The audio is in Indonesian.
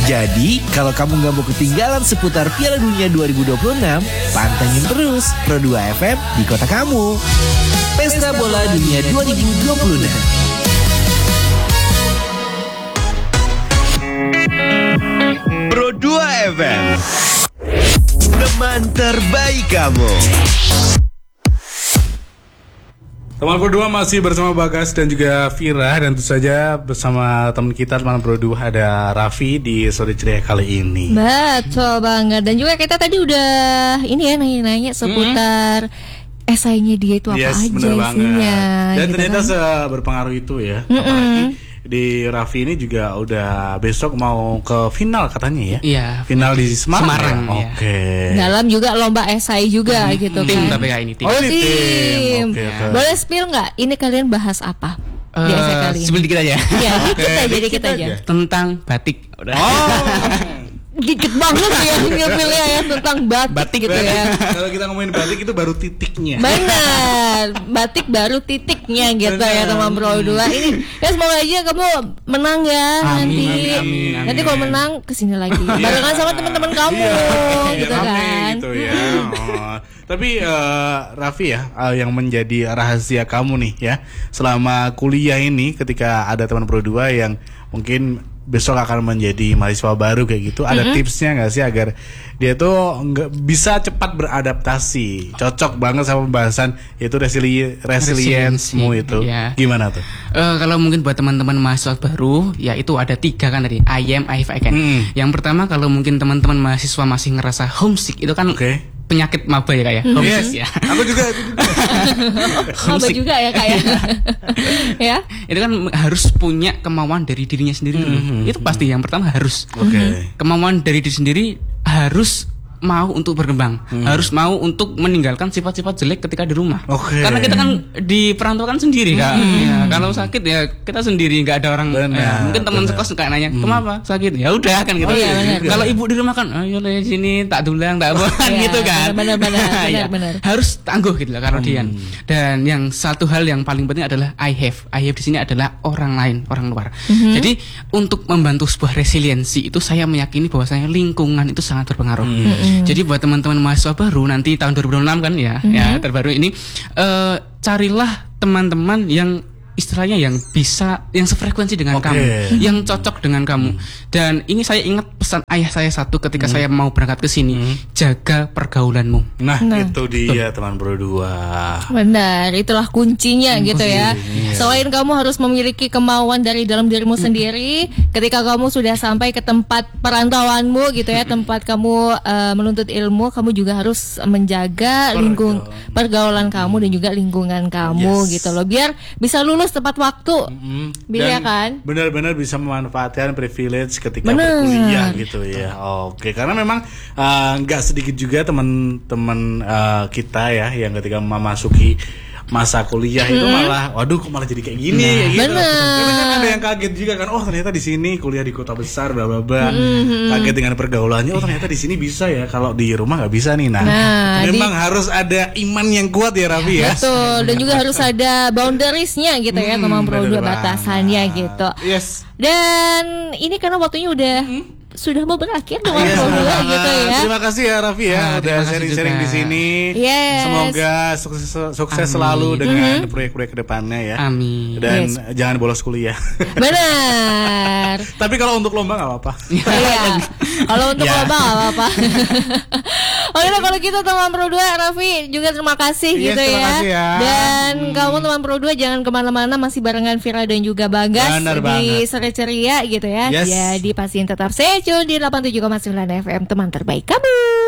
Jadi, kalau kamu gak mau ketinggalan seputar Piala Dunia 2026, pantengin terus Pro 2 FM di kota kamu. Pesta Bola Dunia 2026. Pro 2 FM, teman terbaik kamu. Teman Pro 2 masih bersama Bagas dan juga Vira. Dan tentu saja bersama teman kita, teman Pro 2 ada Raffi di sore ceria kali ini. Betul banget. Dan juga kita tadi udah ini ya nanya-nanya seputar esainya dia itu apa aja isinya. Dan gitu ternyata kan? seberpengaruh itu ya. Apalagi di Raffi ini juga udah besok mau ke final katanya ya. Iya. Final di Semarang. Ya. Oke. Dalam juga lomba esai juga gitu Tim kan. tapi kayak ini tim. Oh, ini tim. Tim. Oke. Boleh spill nggak? Ini kalian bahas apa di esai kali ini? Sebelum dikit aja. Ya, dikit aja. Tentang batik. Udah. Dikit banget ya ngomongnya ya tentang batik gitu ya. Kalau kita ngomongin batik itu baru titiknya. Benar, batik baru titiknya gitu ya teman Pro 2. Ini ya semoga aja kamu menang ya nanti. Amin. Nanti kalau menang kesini lagi barengan sama teman-teman kamu gitu rame kan. gitu ya. Tapi Raffi ya, yang menjadi rahasia kamu nih ya selama kuliah ini, ketika ada teman Pro 2 yang mungkin besok akan menjadi mahasiswa baru kayak gitu, ada tipsnya nggak sih agar dia tuh nggak bisa cepat beradaptasi, cocok banget sama pembahasan yaitu resilience-mu itu, ya. Gimana tuh? Kalau mungkin buat teman-teman mahasiswa baru, ya itu ada 3 kan tadi, I am, I can. Yang pertama, kalau mungkin teman-teman mahasiswa masih ngerasa homesick, itu kan penyakit maba ya kayak homesick ya. Aku juga. Maba juga ya kayak. Ya. Itu kan harus punya kemauan dari dirinya sendiri dulu. Itu pasti yang pertama harus. Kemauan dari diri sendiri, harus mau untuk berkembang, harus mau untuk meninggalkan sifat-sifat jelek ketika di rumah. Karena kita kan diperantaukan sendiri Kak. Ya, kalau sakit ya kita sendiri, nggak ada orang. Mungkin teman sekos kayak nanya, "Kenapa sakit?" Ya udah kan gitu. Kalau ibu di rumah kan, "Ayo le sini tak dulang, tak apa." Gitu kan. Benar. Harus tangguh gitu lah karena Dian. Dan yang satu hal yang paling penting adalah I have di sini adalah orang lain, orang luar. Jadi untuk membantu sebuah resiliensi itu, saya meyakini bahwasanya lingkungan itu sangat berpengaruh. Jadi buat teman-teman mahasiswa baru nanti tahun 2026 kan ya, ya terbaru ini, carilah teman-teman yang istilahnya yang bisa, yang sefrekuensi dengan kamu, yang cocok dengan kamu. Dan ini saya ingat pesan ayah saya satu ketika saya mau berangkat ke sini, jaga pergaulanmu. Nah, itu dia teman Pro 2. Benar, itulah kuncinya gitu ya. Selain kamu harus memiliki kemauan dari dalam dirimu sendiri, ketika kamu sudah sampai ke tempat perantauanmu gitu ya, tempat kamu menuntut ilmu, kamu juga harus menjaga pergaulan kamu dan juga lingkungan kamu gitu loh, biar bisa lulus tepat waktu. Bisa kan? Benar-benar bisa memanfaatkan privilege ketika berkuliah gitu ya. Oke, karena memang nggak sedikit juga teman-teman kita ya yang ketika memasuki masa kuliah itu malah, waduh kok malah jadi kayak gini gitu. Tapi kan ada yang kaget juga kan, oh ternyata di sini kuliah di kota besar bla bla bla. Kaget dengan pergaulannya, oh ternyata di sini bisa ya, kalau di rumah nggak bisa nih. Memang harus ada iman yang kuat ya Raffi ya. Betul, dan juga harus ada boundariesnya gitu ya, teman Pro 2, batasannya gitu. Dan ini karena waktunya udah sudah mau berakhir dengan Pro 2 gitu ya. Terima kasih ya Raffi ya, udah sharing-sharing di sini. Semoga sukses selalu dengan proyek-proyek kedepannya ya. Amin. Dan jangan bolos kuliah. Benar. Tapi kalau untuk lomba nggak apa-apa. Iya. Kalau untuk lomba nggak apa-apa. Oke lah kalau gitu teman Pro 2, Raffi juga terima kasih gitu ya. Dan kamu teman Pro 2 jangan kemana-mana, masih barengan Vira dan juga Bagas di Sore Ceria gitu ya. Jadi pastiin tetap stay tune di 87,9 FM, teman terbaik kamu.